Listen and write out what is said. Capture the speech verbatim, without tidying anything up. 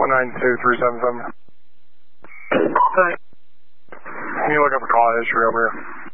one nine two three seven seven. Hi. Can you look up the call history over here?